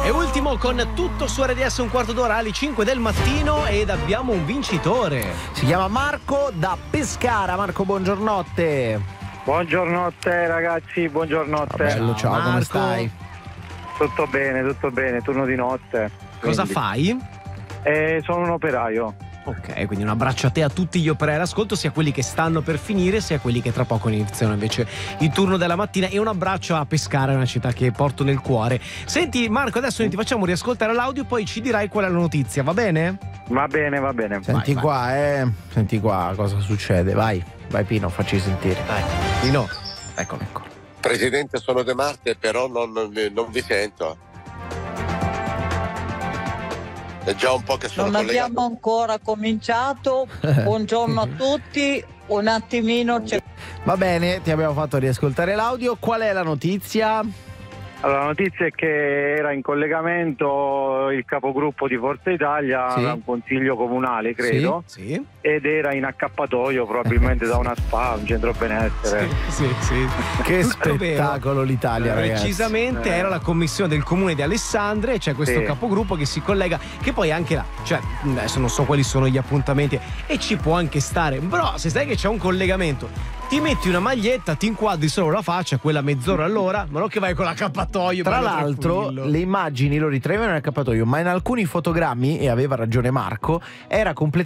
E ultimo con tutto su RDS, un quarto d'ora alle 5 del mattino, ed abbiamo un vincitore. Si chiama Marco da Pescara. Marco, buongiornotte. Buongiornotte ragazzi, buongiornotte. Bello, ciao, Marco. come stai? Tutto bene, turno di notte. Cosa Quindi. fai? Sono un operaio. Ok, quindi un abbraccio a te, a tutti gli operai all'ascolto, sia quelli che stanno per finire, sia quelli che tra poco iniziano invece il turno della mattina, e un abbraccio a Pescara, una città che porto nel cuore. Senti Marco, adesso noi ti facciamo riascoltare l'audio, poi ci dirai qual è la notizia, va bene? Va bene. Senti Vai. qua, Senti qua cosa succede. Vai Pino, facci sentire. Dai, di no. Eccolo. Presidente, sono De Marte, però non vi sento. È già un po' che sono Non collegato. abbiamo ancora cominciato. Buongiorno a tutti. Un attimino c'è. Va bene, ti abbiamo fatto riascoltare l'audio. Qual è la notizia? Allora, la notizia è che era in collegamento il capogruppo di Forza Italia Sì. da un consiglio comunale, credo, Sì. ed era in accappatoio probabilmente da una spa, un centro benessere. Sì. Che Tutto spettacolo l'Italia, ragazzi. Precisamente era la commissione del comune di Alessandria, e c'è questo Sì. capogruppo che si collega, che poi anche là, cioè adesso non so quali sono gli appuntamenti, e ci può anche stare, però se sai che c'è un collegamento, ti metti una maglietta, ti inquadri solo la faccia, quella mezz'ora all'ora, ma non che vai con l'accappatoio. Tra bello l'altro tranquillo. le immagini lo ritraevano nel accappatoio, ma in alcuni fotogrammi, e aveva ragione Marco, era completamente